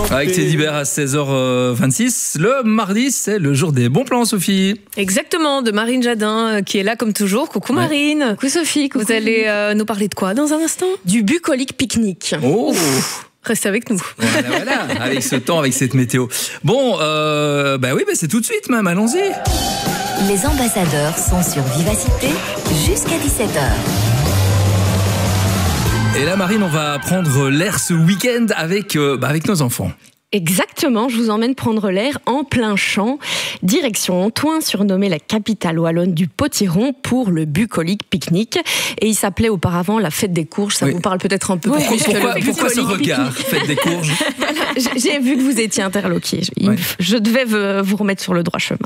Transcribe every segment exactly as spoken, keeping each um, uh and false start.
Avec Teddy Bear à seize heures vingt-six. Le mardi, c'est le jour des bons plans, Sophie. Exactement, de Marine Jadin, qui est là comme toujours. Coucou Marine. Ouais. Coucou Sophie. Coucou. Vous allez euh, nous parler de quoi dans un instant? Du bucolique pique-nique. Oh. Restez avec nous. Voilà, voilà, avec ce temps, avec cette météo. Bon, euh, bah oui, bah c'est tout de suite même, allons-y. Les ambassadeurs sont sur Vivacité jusqu'à dix-sept heures. Et là, Marine, on va prendre l'air ce week-end avec, euh, bah avec nos enfants. Exactement, je vous emmène prendre l'air en plein champ. Direction Antoing, surnommée la capitale wallonne du potiron pour le bucolique pique-nique. Et il s'appelait auparavant la fête des courges. Ça oui. vous parle peut-être un peu oui, plus pourquoi, que le pourquoi ce regard, fête des courges? Voilà, j'ai vu que vous étiez interloqué. Ouais. Je devais vous remettre sur le droit chemin.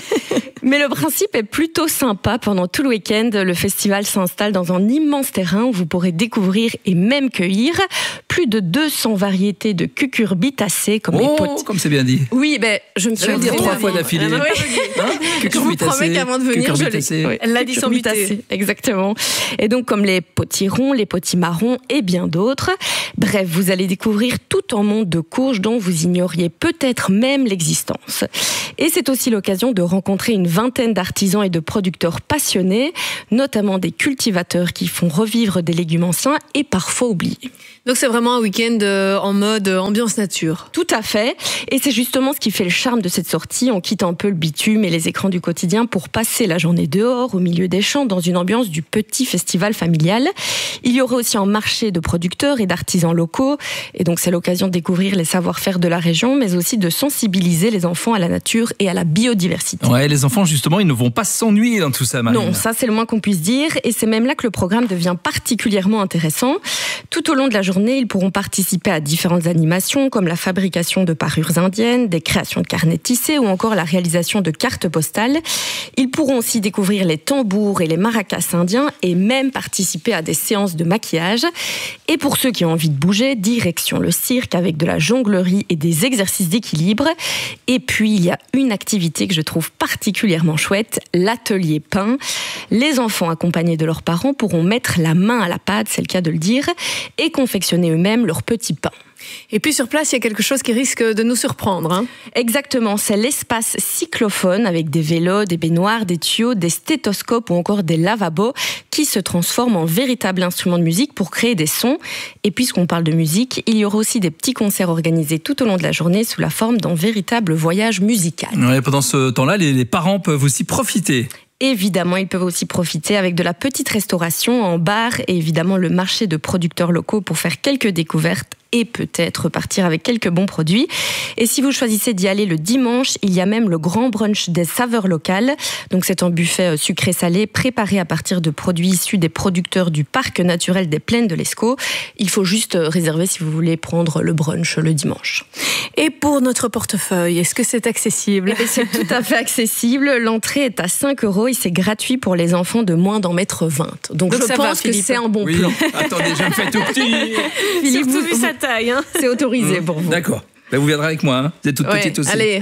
Mais le principe est plutôt sympa. Pendant tout le week-end, le festival s'installe dans un immense terrain où vous pourrez découvrir et même cueillir plus de deux cents variétés de cucurbitacées. Comme, oh, les pot- comme c'est bien dit. Oui, ben, je me suis dire trois fois d'affilée. Hein, je vous promets qu'avant de venir, je l'ai. Oui, elle l'a dit sans buter. Exactement. Et donc, comme les potirons, les potimarrons et bien d'autres. Bref, vous allez découvrir tout un monde de courges dont vous ignoriez peut-être même l'existence. Et c'est aussi l'occasion de rencontrer une vingtaine d'artisans et de producteurs passionnés, notamment des cultivateurs qui font revivre des légumes anciens et parfois oubliés. Donc c'est vraiment un week-end en mode ambiance nature. Tout à fait. Et c'est justement ce qui fait le charme de cette sortie. On quitte un peu le bitume et les écrans du quotidien pour passer la journée dehors, au milieu des champs, dans une ambiance du petit festival familial. Il y aura aussi un marché de producteurs et d'artisans locaux. Et donc c'est l'occasion de découvrir les savoir-faire de la région, mais aussi de sensibiliser les enfants à la nature et à la biodiversité. Ouais, les enfants, justement, ils ne vont pas s'ennuyer dans tout ça, Marine. Non, ça c'est le moins qu'on puisse dire. Et c'est même là que le programme devient particulièrement intéressant. Tout au long de la journée, ils pourront participer à différentes animations comme la fabrication de parures indiennes, des créations de carnets tissés ou encore la réalisation de cartes postales. Ils pourront aussi découvrir les tambours et les maracas indiens et même participer à des séances de maquillage. Et pour ceux qui ont envie de bouger, direction le cirque avec de la jonglerie et des exercices d'équilibre. Et puis il y a une activité que je trouve particulièrement chouette, l'atelier pain. Les enfants accompagnés de leurs parents pourront mettre la main à la pâte, c'est le cas de le dire, et confectionner eux-mêmes leurs petits pains. Et puis sur place, il y a quelque chose qui risque de nous surprendre. Hein. Exactement, c'est l'espace cyclophone avec des vélos, des baignoires, des tuyaux, des stéthoscopes ou encore des lavabos qui se transforment en véritables instruments de musique pour créer des sons. Et puisqu'on parle de musique, il y aura aussi des petits concerts organisés tout au long de la journée sous la forme d'un véritable voyage musical. Ouais, pendant ce temps-là, les, les parents peuvent aussi profiter. Évidemment, ils peuvent aussi profiter avec de la petite restauration en bar et évidemment le marché de producteurs locaux pour faire quelques découvertes et peut-être repartir avec quelques bons produits. Et si vous choisissez d'y aller le dimanche, il y a même le grand brunch des saveurs locales. Donc c'est un buffet sucré-salé préparé à partir de produits issus des producteurs du parc naturel des Plaines de l'Escaut. Il faut juste réserver si vous voulez prendre le brunch le dimanche. Et pour notre portefeuille, est-ce que c'est accessible ? Eh bien, c'est tout à fait accessible. L'entrée est à cinq euros et c'est gratuit pour les enfants de moins d'un mètre vingt. Donc, Donc je pense va, que c'est un bon oui. plan. Attendez, je me fais tout petit. Philippe, surtout vu sa taille. Hein. C'est autorisé mmh. pour vous. D'accord. Ben, vous viendrez avec moi, hein. Vous êtes toute ouais, petite aussi. Allez,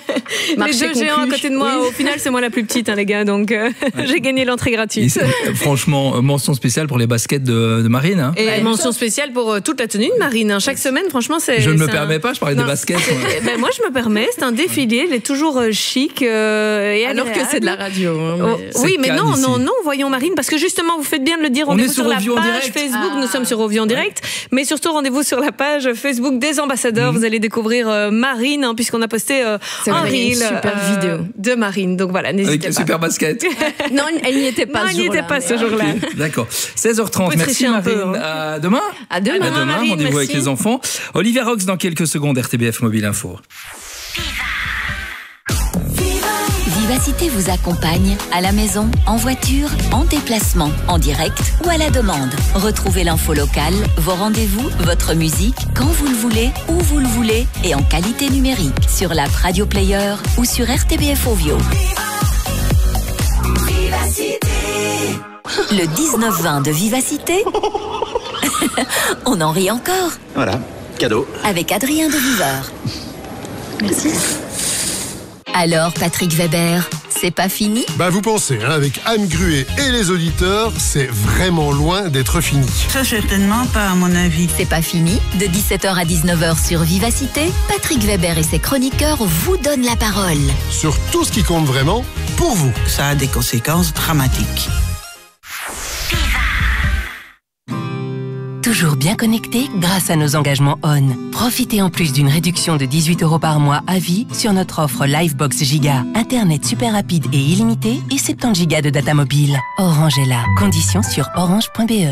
les deux géants à côté de moi, oui. Au final c'est moi la plus petite, hein, les gars, donc euh, ouais. j'ai gagné l'entrée gratuite. Et franchement, mention spéciale pour les baskets de, de Marine. Hein. Et ouais, mention spéciale pour euh, toute la tenue de Marine. Hein. Chaque semaine, franchement, c'est. Je ne me un... permets pas, je parlais non, des baskets. Ben, moi, je me permets, c'est un défilé, il est toujours euh, chic. Euh, et alors que c'est de la radio. Hein, mais... oh, oui, mais non, ici. non, non, voyons Marine, parce que justement, vous faites bien de le dire, on est sur la Ovio page en direct. Facebook, ah. nous sommes sur Ovio en direct, mais surtout rendez-vous sur la page Facebook des ambassadeurs. Mmh. Vous allez découvrir euh, Marine, hein, puisqu'on a posté euh, un reel super euh, vidéo de Marine. Donc voilà, n'hésitez Avec pas. Avec super basket. Non, elle n'y était pas. Non, elle n'y était pas ce jour-là. Okay, d'accord. seize heures trente. Merci Marine. Peu, hein. À demain. À demain. À demain. Marine, rendez-vous merci. avec les enfants. Olivia Rox dans quelques secondes. R T B F Mobile Info. Vivacité vous accompagne à la maison, en voiture, en déplacement, en direct ou à la demande. Retrouvez l'info locale, vos rendez-vous, votre musique, quand vous le voulez, où vous le voulez et en qualité numérique sur l'app Radio Player ou sur R T B F Ovio. Vivacité. Le dix-neuf vingt de Vivacité. On en rit encore. Voilà, cadeau. Avec Adrien de Viveur. Merci. Alors, Patrick Weber, C'est pas fini? Bah vous pensez, hein, avec Anne Gruet et les auditeurs, c'est vraiment loin d'être fini. Ça certainement pas à mon avis. C'est pas fini? De dix-sept heures à dix-neuf heures sur Vivacité, Patrick Weber et ses chroniqueurs vous donnent la parole. Sur tout ce qui compte vraiment pour vous. Ça a des conséquences dramatiques. Toujours bien connecté grâce à nos engagements O N. Profitez en plus d'une réduction de dix-huit euros par mois à vie sur notre offre Livebox Giga. Internet super rapide et illimité et soixante-dix gigas de data mobile. Orange est là. Conditions sur orange point b e.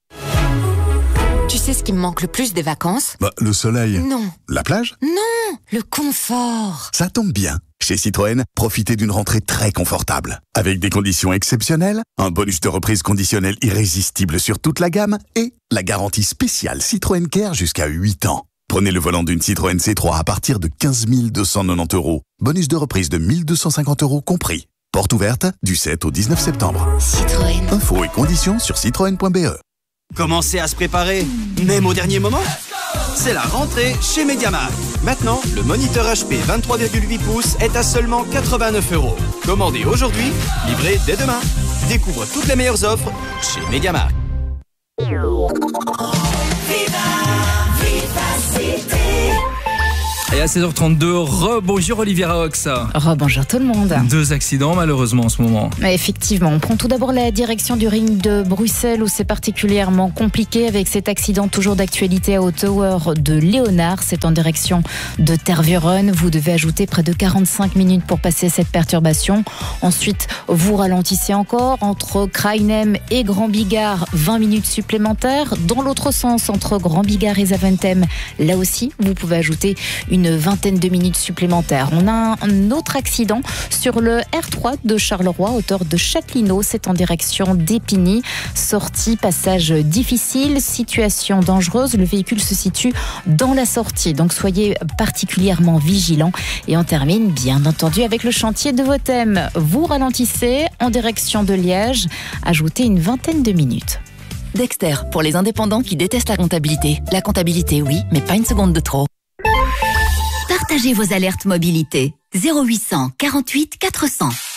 Tu sais ce qui me manque le plus des vacances? Bah, le soleil. Non. La plage? Non, le confort. Ça tombe bien. Chez Citroën, profitez d'une rentrée très confortable. Avec des conditions exceptionnelles, un bonus de reprise conditionnel irrésistible sur toute la gamme et la garantie spéciale Citroën Care jusqu'à huit ans. Prenez le volant d'une Citroën C trois à partir de quinze mille deux cent quatre-vingt-dix euros. Bonus de reprise de mille deux cent cinquante euros compris. Porte ouverte du sept au dix-neuf septembre. Citroën. Infos et conditions sur citroën point b e. Commencez à se préparer, même au dernier moment. C'est la rentrée chez MediaMarkt. Maintenant, le moniteur H P vingt-trois virgule huit pouces est à seulement quatre-vingt-neuf euros. Commandez aujourd'hui, livré dès demain. Découvre toutes les meilleures offres chez MediaMarkt. Et à seize heures trente-deux, rebonjour Oliviera Ox. Rebonjour tout le monde. Deux accidents malheureusement en ce moment. Effectivement, on prend tout d'abord la direction du ring de Bruxelles où c'est particulièrement compliqué avec cet accident toujours d'actualité à Haute-Tower de Léonard. C'est en direction de Tervuren. Vous devez ajouter près de quarante-cinq minutes pour passer cette perturbation. Ensuite, vous ralentissez encore entre Krainem et Grand Bigard, vingt minutes supplémentaires. Dans l'autre sens, entre Grand Bigard et Zaventem, là aussi, vous pouvez ajouter une Une vingtaine de minutes supplémentaires. On a un autre accident sur le R trois de Charleroi, hauteur de Châtelineau. C'est en direction d'Épigny. Sortie, passage difficile, situation dangereuse. Le véhicule se situe dans la sortie. Donc soyez particulièrement vigilants. Et on termine, bien entendu, avec le chantier de Votem. Vous ralentissez en direction de Liège. Ajoutez une vingtaine de minutes. Dexter, pour les indépendants qui détestent la comptabilité. La comptabilité, oui, mais pas une seconde de trop. Partagez vos alertes mobilité. zéro huit cents quarante-huit quatre cents.